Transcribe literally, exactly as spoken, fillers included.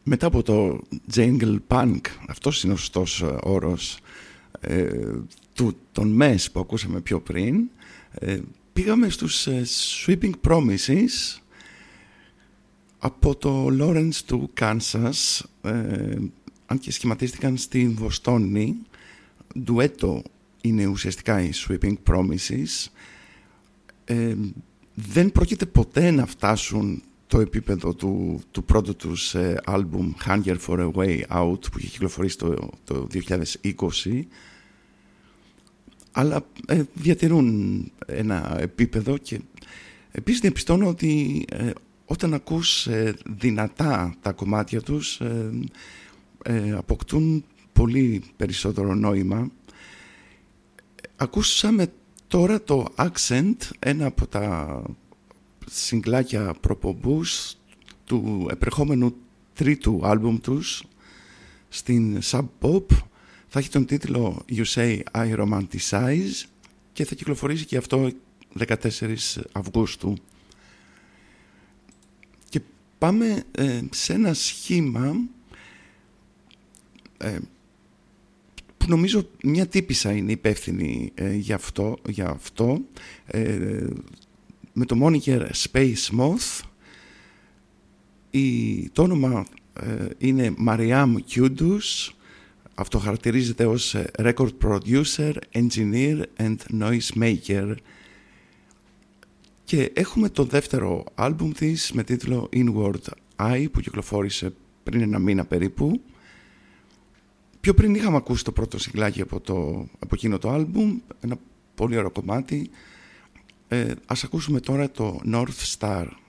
μετά από το Jungle Punk, αυτός είναι ο σωστός όρος, ε, του, τον μες που ακούσαμε πιο πριν, ε, πήγαμε στους ε, Sweeping Promises από το Lawrence του Kansas, ε, αν και σχηματίστηκαν στη Βοστόνη. Ντουέτο είναι ουσιαστικά οι Sweeping Promises. Ε, δεν πρόκειται ποτέ να φτάσουν το επίπεδο του, του πρώτου τους ε, άλμπουμ Hunger for a Way Out που είχε κυκλοφορήσει το, το δύο χιλιάδες είκοσι, αλλά ε, διατηρούν ένα επίπεδο. Και επίσης διαπιστώνω ότι ε, όταν ακούς ε, δυνατά τα κομμάτια τους ε, ε, αποκτούν πολύ περισσότερο νόημα. Ακούσαμε τώρα το Accent, ένα από τα συγκλάκια προπομπούς του επερχόμενου τρίτου άλμπουμ τους στην Sub Pop. Θα έχει τον τίτλο You Say I Romanticize και θα κυκλοφορήσει και αυτό δεκατέσσερις Αυγούστου. Και πάμε ε, σε ένα σχήμα ε, που νομίζω μια τύπισσα είναι υπεύθυνη ε, για αυτό, για αυτό ε, με το moniker Space Moth. Η, το όνομα ε, είναι Mariam Kudus. Αυτοχαρακτηρίζεται ως record producer, engineer and noise maker. Και έχουμε το δεύτερο άλμπουμ της με τίτλο Inward Eye που κυκλοφόρησε πριν ένα μήνα περίπου. Πιο πριν είχαμε ακούσει το πρώτο συγκλάκι από, το, από εκείνο το άλμπουμ, ένα πολύ ωραίο κομμάτι. Ε, ας ακούσουμε τώρα το North Star.